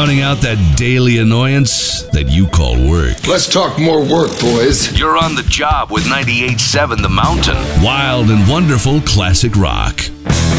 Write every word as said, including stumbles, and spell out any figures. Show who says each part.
Speaker 1: drowning out that daily annoyance that you call work.
Speaker 2: Let's talk more work, boys.
Speaker 1: You're on the job with ninety-eight point seven The Mountain. Wild and wonderful classic rock.